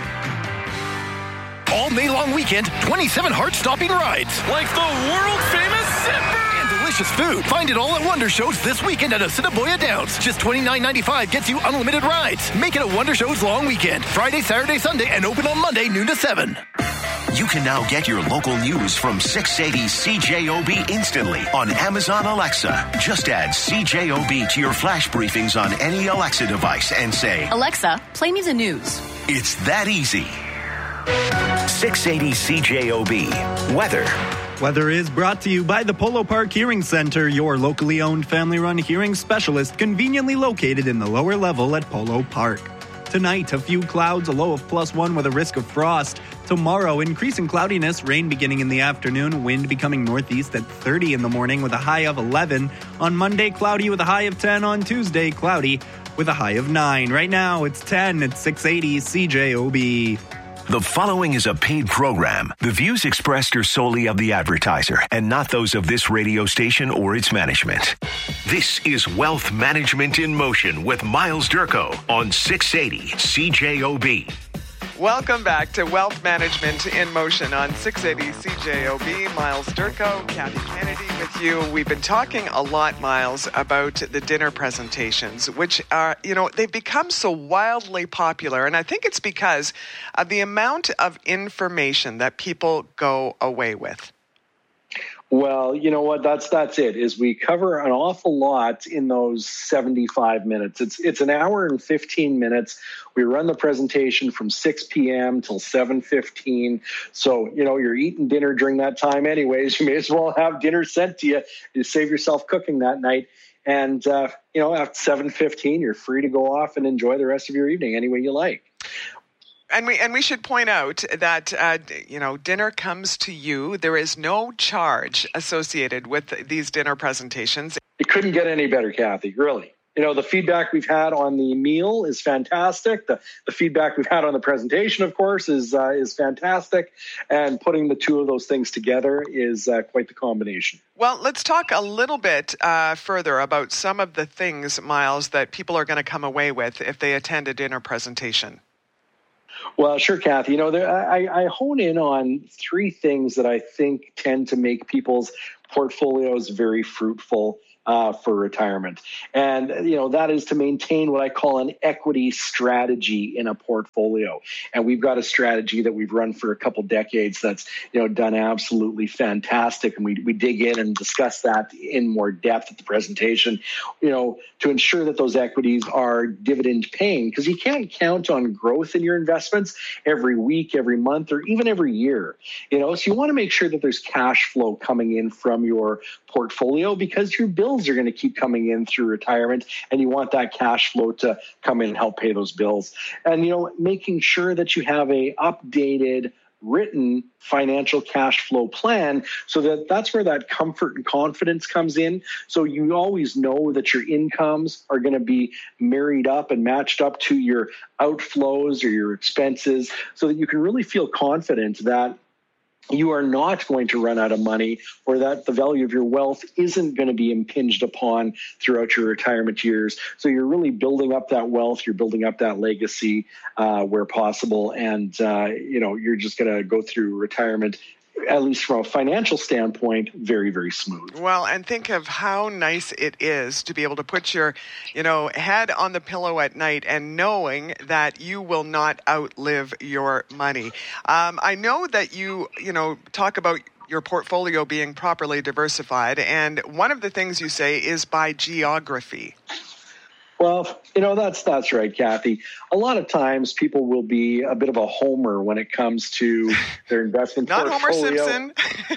S37: All May long weekend, twenty-seven heart-stopping rides.
S21: Like the world-famous Zipper!
S37: And delicious food. Find it all at Wonder Shows this weekend at Assiniboia Downs. Just twenty-nine ninety-five gets you unlimited rides. Make it a Wonder Shows long weekend. Friday, Saturday, Sunday, and open on Monday, noon to seven.
S3: You can now get your local news from six eighty C J O B instantly on Amazon Alexa. Just add C J O B to your flash briefings on any Alexa device and say,
S32: Alexa, play me the news.
S3: It's that easy. six eighty C J O B. Weather.
S38: Weather is brought to you by the Polo Park Hearing Center, your locally owned family-run hearing specialist, conveniently located in the lower level at Polo Park. Tonight, a few clouds, a low of plus one with a risk of frost. Tomorrow, increasing cloudiness, rain beginning in the afternoon, wind becoming northeast at thirty in the morning with a high of eleven. On Monday, cloudy with a high of ten. On Tuesday, cloudy with a high of nine. Right now, it's ten at six eighty C J O B.
S3: The following is a paid program. The views expressed are solely of the advertiser and not those of this radio station or its management. This is Wealth Management in Motion with Miles Durko on six eighty C J O B.
S1: Welcome back to Wealth Management in Motion on six eighty C J O B. Miles Durko, Kathy Kennedy with you. We've been talking a lot, Miles, about the dinner presentations, which are, you know, they've become so wildly popular. And I think it's because of the amount of information that people go away with.
S2: Well, you know what? That's that's it. Is we cover an awful lot in those seventy-five minutes. It's it's an hour and fifteen minutes. We run the presentation from six p.m. till seven fifteen. So, you know, you're eating dinner during that time anyways. You may as well have dinner sent to you to save yourself cooking that night. And, uh, you know, at seven fifteen, you're free to go off and enjoy the rest of your evening any way you like.
S1: And we and we should point out that, uh, you know, dinner comes to you. There is no charge associated with these dinner presentations.
S2: It couldn't get any better, Kathy, really. You know, the feedback we've had on the meal is fantastic. The, the feedback we've had on the presentation, of course, is uh, is fantastic. And putting the two of those things together is uh, quite the combination.
S1: Well, let's talk a little bit uh, further about some of the things, Miles, that people are going to come away with if they attend a dinner presentation.
S2: Well, sure, Kathy. You know, there, I, I hone in on three things that I think tend to make people's portfolios very fruitful uh, for retirement. And, you know, that is to maintain what I call an equity strategy in a portfolio. And we've got a strategy that we've run for a couple decades that's, you know, done absolutely fantastic. And we, we dig in and discuss that in more depth at the presentation, you know, to ensure that those equities are dividend paying, because you can't count on growth in your investments every week, every month, or even every year. You know, so you want to make sure that there's cash flow coming in from your portfolio, because your bills are going to keep coming in through retirement, and you want that cash flow to come in and help pay those bills. And, you know, making sure that you have a updated written financial cash flow plan, so that that's where that comfort and confidence comes in. So you always know that your incomes are going to be married up and matched up to your outflows or your expenses, so that you can really feel confident that you are not going to run out of money, or that the value of your wealth isn't going to be impinged upon throughout your retirement years. So you're really building up that wealth, you're building up that legacy uh, where possible, and uh, you know, you're just going to go through retirement, at least from a financial standpoint, very, very smooth.
S1: Well, and think of how nice it is to be able to put your, you know, head on the pillow at night and knowing that you will not outlive your money. Um, I know that you, you know, talk about your portfolio being properly diversified, and one of the things you say is by geography.
S2: Well, you know, that's that's right, Kathy. A lot of times people will be a bit of a homer when it comes to their investment
S1: Not
S2: portfolio.
S1: Homer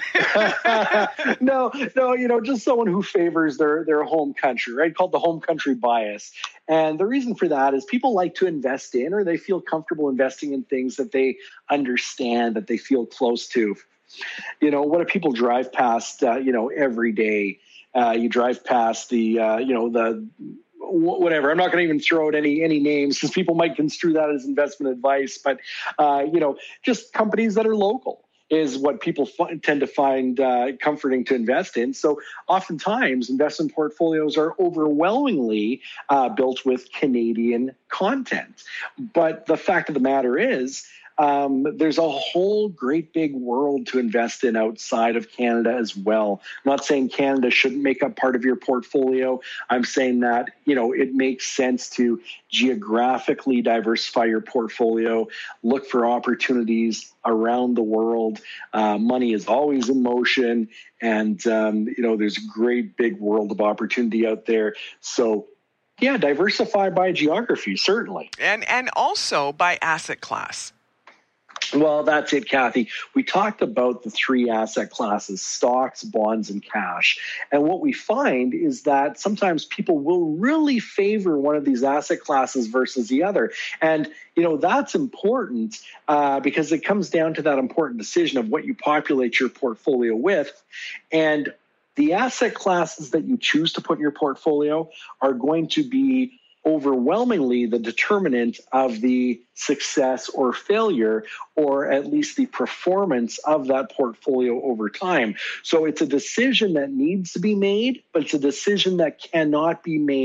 S1: Simpson.
S2: no, no, you know, just someone who favors their, their home country, right? Called the home country bias. And the reason for that is people like to invest in, or they feel comfortable investing in things that they understand, that they feel close to. You know, what do people drive past, uh, you know, every day? Uh, you drive past the, uh, you know, the... whatever. I'm not going to even throw out any any names, because people might construe that as investment advice. But, uh, you know, just companies that are local is what people f- tend to find uh, comforting to invest in. So oftentimes investment portfolios are overwhelmingly uh, built with Canadian content. But the fact of the matter is, Um, there's a whole great big world to invest in outside of Canada as well. I'm not saying Canada shouldn't make up part of your portfolio. I'm saying that, you know, it makes sense to geographically diversify your portfolio, look for opportunities around the world. Uh, money is always in motion, and, um, you know, there's a great big world of opportunity out there. So, yeah, diversify by geography, certainly.
S1: And, and also by asset class.
S2: Well, that's it, Kathy. We talked about the three asset classes: stocks, bonds, and cash. And what we find is that sometimes people will really favor one of these asset classes versus the other. And, you know, that's important uh, because it comes down to that important decision of what you populate your portfolio with. And the asset classes that you choose to put in your portfolio are going to be overwhelmingly the determinant of the success or failure, or at least the performance of that portfolio over time. So it's a decision that needs to be made, but it's a decision that cannot be made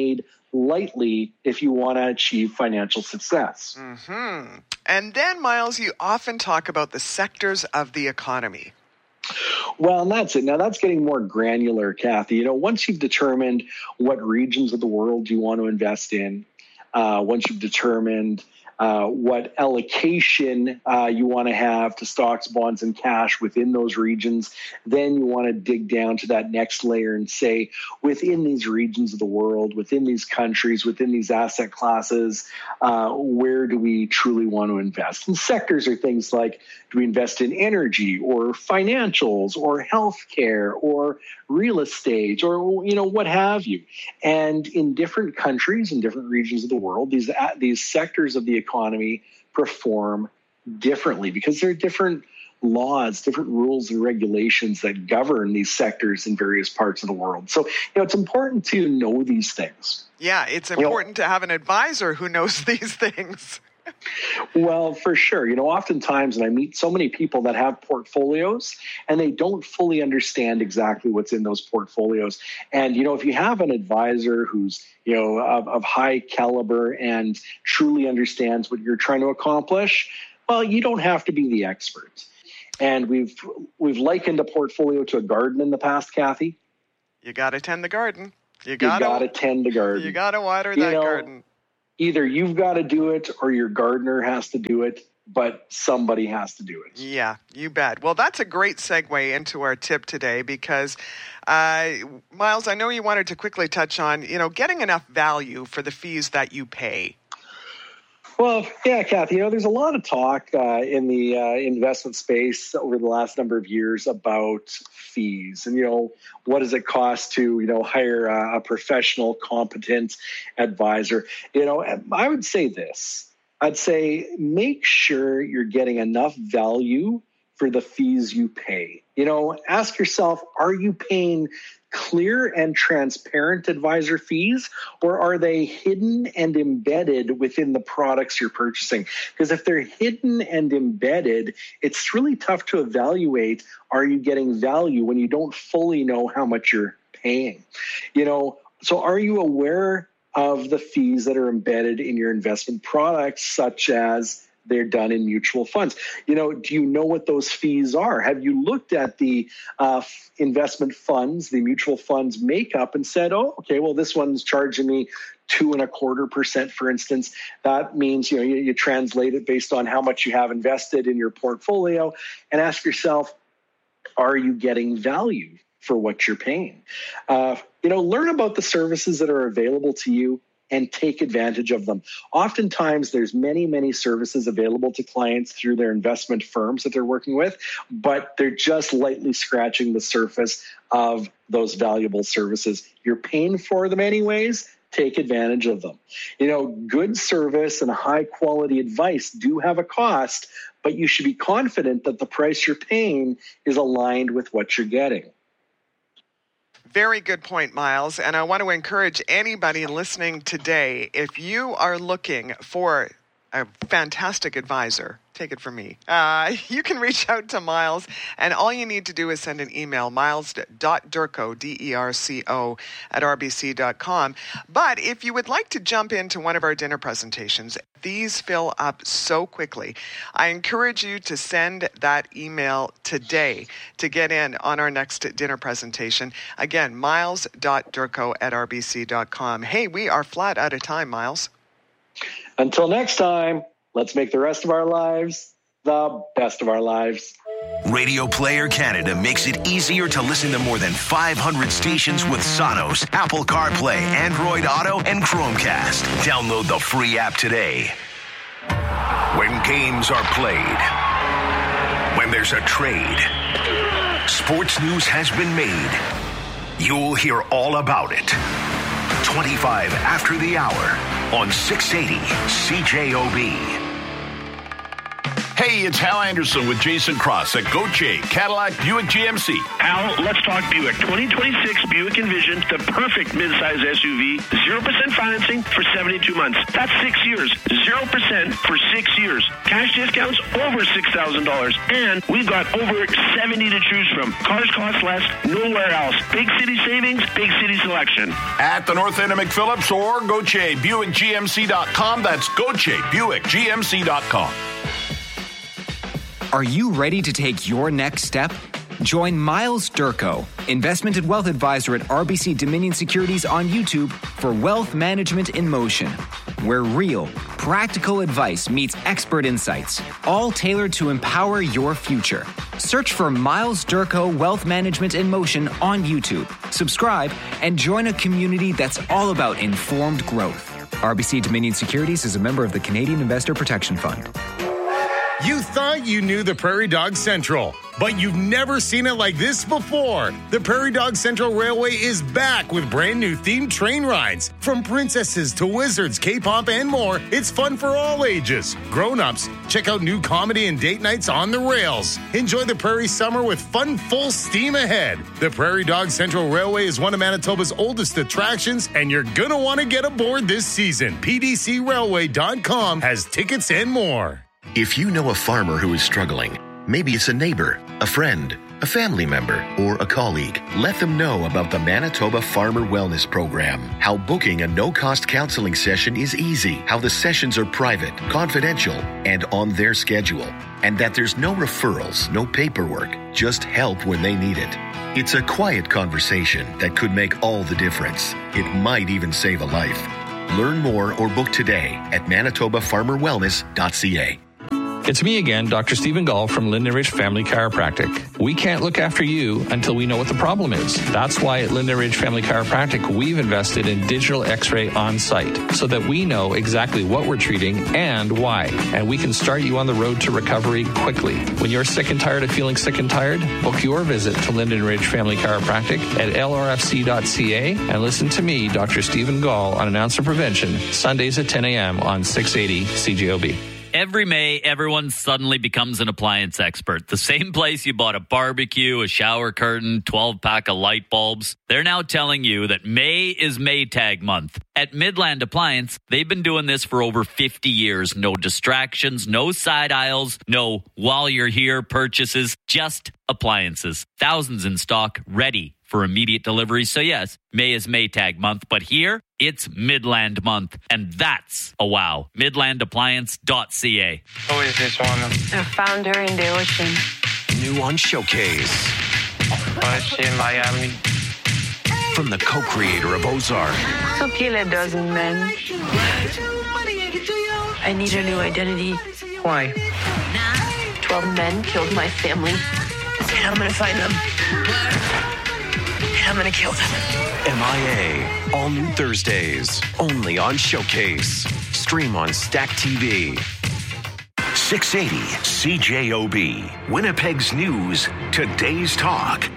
S2: lightly if you want to achieve financial success.
S1: Mm-hmm. And then, Miles, you often talk about the sectors of the economy.
S2: Well, and that's it. Now, that's getting more granular, Kathy. You know, once you've determined what regions of the world you want to invest in, uh, once you've determined uh, what allocation uh, you want to have to stocks, bonds, and cash within those regions, then you want to dig down to that next layer and say, within these regions of the world, within these countries, within these asset classes, uh, where do we truly want to invest? And sectors are things like, do we invest in energy or financials or healthcare or real estate or, you know, what have you? And in different countries and different regions of the world, these these sectors of the economy perform differently because there are different laws, different rules and regulations that govern these sectors in various parts of the world. So, you know, it's important to know these things.
S1: Yeah, it's important you know, to have an advisor who knows these things.
S2: Well, for sure. You know, oftentimes, and I meet so many people that have portfolios and they don't fully understand exactly what's in those portfolios. And, you know, if you have an advisor who's, you know, of, of high caliber and truly understands what you're trying to accomplish, well, you don't have to be the expert. And we've we've likened a portfolio to a garden in the past, Kathy.
S1: You got to tend the garden. You got
S2: to tend the garden.
S1: You got to water
S2: you
S1: that
S2: know,
S1: garden.
S2: Either you've got to do it or your gardener has to do it, but somebody has to do it.
S1: Yeah, you bet. Well, that's a great segue into our tip today because, uh, Miles, I know you wanted to quickly touch on, you know, getting enough value for the fees that you pay.
S2: Well, yeah, Kathy, you know, there's a lot of talk uh, in the uh, investment space over the last number of years about fees and, you know, what does it cost to, you know, hire a, a professional, competent advisor? You know, I would say this. I'd say make sure you're getting enough value for the fees you pay. You know, ask yourself, are you paying clear and transparent advisor fees, or are they hidden and embedded within the products you're purchasing? Because if they're hidden and embedded, it's really tough to evaluate, are you getting value when you don't fully know how much you're paying? You know, so are you aware of the fees that are embedded in your investment products, such as they're done in mutual funds? You know, do you know what those fees are? Have you looked at the uh, investment funds, the mutual funds makeup, and said, oh, okay, well, this one's charging me two and a quarter percent, for instance. That means, you know, you, you translate it based on how much you have invested in your portfolio and ask yourself, are you getting value for what you're paying? Uh, you know, learn about the services that are available to you and take advantage of them. Oftentimes, there's many, many services available to clients through their investment firms that they're working with, but they're just lightly scratching the surface of those valuable services. You're paying for them anyways. Take advantage of them. You know, good service and high quality advice do have a cost, but you should be confident that the price you're paying is aligned with what you're getting.
S1: Very good point, Miles. And I want to encourage anybody listening today, if you are looking for a fantastic advisor, take it from me, uh, you can reach out to Miles, and all you need to do is send an email, miles dot derco, D E R C O, at r b c dot com. But if you would like to jump into one of our dinner presentations, these fill up so quickly. I encourage you to send that email today to get in on our next dinner presentation. Again, miles dot derco at r b c dot com. Hey, we are flat out of time, Miles.
S2: Until next time, let's make the rest of our lives the best of our lives.
S3: Radio Player Canada makes it easier to listen to more than five hundred stations with Sonos, Apple CarPlay, Android Auto, and Chromecast. Download the free app today. When games are played, when there's a trade, sports news has been made. You'll hear all about it. twenty-five after the hour on six eighty C J O B.
S13: Hey, it's Hal Anderson with Jason Cross at Gauthier Cadillac Buick G M C.
S4: Hal, let's talk Buick. twenty twenty-six Buick Envision, the perfect midsize S U V. zero percent financing for seventy-two months. That's six years. zero percent for six years. Cash discounts over six thousand dollars. And we've got over seventy to choose from. Cars cost less nowhere else. Big city savings, big city selection.
S13: At the north end of McPhillips or Gauthier Buick G M C dot com. That's Gauthier Buick G M C dot com.
S5: Are you ready to take your next step? Join Miles Durko, investment and wealth advisor at R B C Dominion Securities on YouTube for Wealth Management in Motion, where real, practical advice meets expert insights, all tailored to empower your future. Search for Miles Durko Wealth Management in Motion on YouTube. Subscribe and join a community that's all about informed growth. R B C Dominion Securities is a member of the Canadian Investor Protection Fund.
S21: You thought you knew the Prairie Dog Central, but you've never seen it like this before. The Prairie Dog Central Railway is back with brand new themed train rides. From princesses to wizards, K-pop, and more, it's fun for all ages. Grown-ups, check out new comedy and date nights on the rails. Enjoy the Prairie summer with fun full steam ahead. The Prairie Dog Central Railway is one of Manitoba's oldest attractions, and you're going to want to get aboard this season. P D C railway dot com has tickets and more.
S7: If you know a farmer who is struggling, maybe it's a neighbor, a friend, a family member, or a colleague, let them know about the Manitoba Farmer Wellness Program. How booking a no-cost counseling session is easy. How the sessions are private, confidential, and on their schedule. And that there's no referrals, no paperwork, just help when they need it. It's a quiet conversation that could make all the difference. It might even save a life. Learn more or book today at manitoba farmer wellness dot c a.
S8: It's me again, Doctor Stephen Gall from Linden Ridge Family Chiropractic. We can't look after you until we know what the problem is. That's why at Linden Ridge Family Chiropractic, we've invested in digital x-ray on site so that we know exactly what we're treating and why. And we can start you on the road to recovery quickly. When you're sick and tired of feeling sick and tired, book your visit to Linden Ridge Family Chiropractic at L R F C dot c a and listen to me, Doctor Stephen Gall, on Announcer Prevention, Sundays at ten a.m. on six eighty C J O B.
S9: Every May, everyone suddenly becomes an appliance expert. The same place you bought a barbecue, a shower curtain, twelve-pack of light bulbs. They're now telling you that May is Maytag month. At Midland Appliance, they've been doing this for over fifty years. No distractions, no side aisles, no while you're here purchases, just appliances. Thousands in stock, ready for immediate delivery. So yes, May is Maytag month, but here it's Midland month, and that's a wow. midland appliance dot c a.
S10: Who is this one?
S11: A founder in the ocean.
S3: New on Showcase.
S10: Oh, is she in Miami?
S3: From the co-creator of Ozark.
S11: So kill a dozen men. I need a new identity.
S10: Why?
S11: Twelve men killed my family. And I'm gonna find them. I'm gonna kill them.
S3: M I A. All new Thursdays. Only on Showcase. Stream on Stack T V. six eighty C J O B. Winnipeg's News. Today's Talk.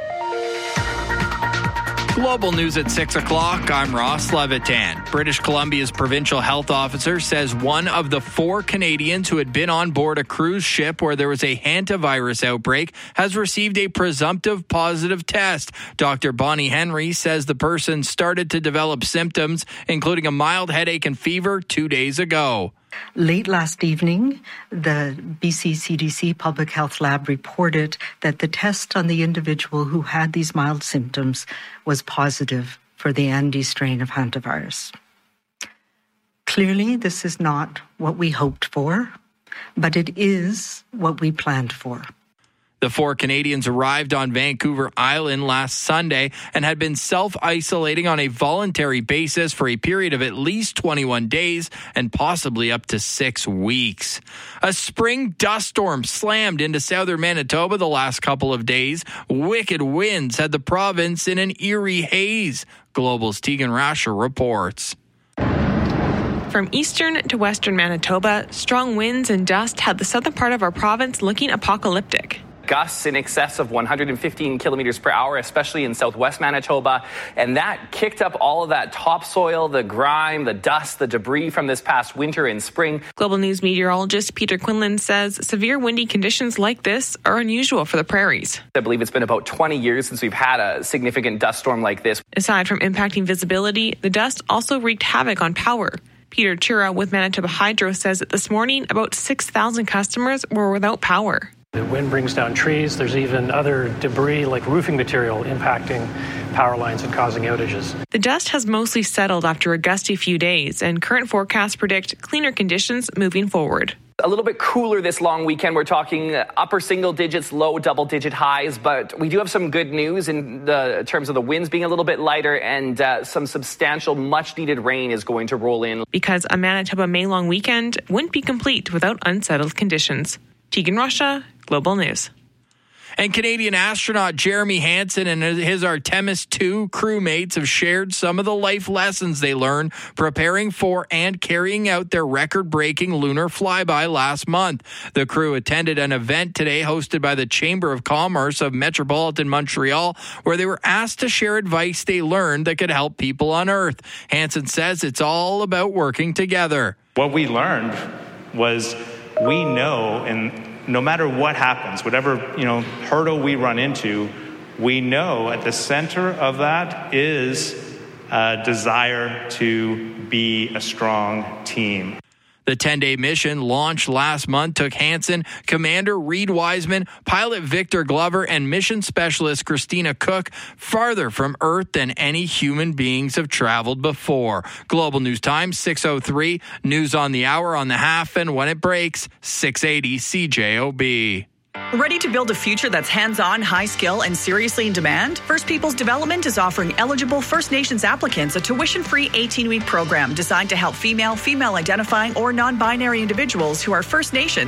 S14: Global news at six o'clock. I'm Ross Levitan. British Columbia's provincial health officer says one of the four Canadians who had been on board a cruise ship where there was a hantavirus outbreak has received a presumptive positive test. Doctor Bonnie Henry says the person started to develop symptoms, including a mild headache and fever, two days ago.
S15: Late last evening, the B C C D C Public Health Lab reported that the test on the individual who had these mild symptoms was positive for the Andes strain of hantavirus. Clearly, this is not what we hoped for, but it is what we planned for.
S14: The four Canadians arrived on Vancouver Island last Sunday and had been self-isolating on a voluntary basis for a period of at least twenty-one days and possibly up to six weeks. A spring dust storm slammed into southern Manitoba the last couple of days. Wicked winds had the province in an eerie haze. Global's Tegan Rasher reports.
S16: From eastern to western Manitoba, strong winds and dust had the southern part of our province looking apocalyptic.
S12: gusts in excess of one hundred fifteen kilometers per hour, especially in southwest Manitoba. And that kicked up all of that topsoil, the grime, the dust, the debris from this past winter and spring.
S16: Global News meteorologist Peter Quinlan says severe windy conditions like this are unusual for the prairies.
S12: I believe it's been about twenty years since we've had a significant dust storm like this.
S16: Aside from impacting visibility, the dust also wreaked havoc on power. Peter Chura with Manitoba Hydro says that this morning about six thousand customers were without power.
S17: The wind brings down trees. There's even other debris like roofing material impacting power lines and causing outages.
S16: The dust has mostly settled after a gusty few days, and current forecasts predict cleaner conditions moving forward.
S12: A little bit cooler this long weekend. We're talking upper single digits, low double digit highs, but we do have some good news in the terms of the winds being a little bit lighter, and uh, some substantial much needed rain is going to roll in.
S16: Because a Manitoba May long weekend wouldn't be complete without unsettled conditions. Tegan Russia, Global News.
S14: And Canadian astronaut Jeremy Hansen and his Artemis two crewmates have shared some of the life lessons they learned preparing for and carrying out their record-breaking lunar flyby last month. The crew attended an event today hosted by the Chamber of Commerce of Metropolitan Montreal, where they were asked to share advice they learned that could help people on Earth. Hansen says it's all about working together.
S18: What we learned was we know, and no matter what happens, whatever, you know, hurdle we run into, we know at the center of that is a desire to be a strong team.
S14: The ten-day mission launched last month took Hansen, Commander Reed Wiseman, pilot Victor Glover, and mission specialist Christina Cook farther from Earth than any human beings have traveled before. Global News Time, six oh three. News on the hour, on the half, and when it breaks, six eighty C J O B.
S19: Ready to build a future that's hands-on, high-skill, and seriously in demand? First Peoples Development is offering eligible First Nations applicants a tuition-free eighteen-week program designed to help female, female-identifying, or non-binary individuals who are First Nation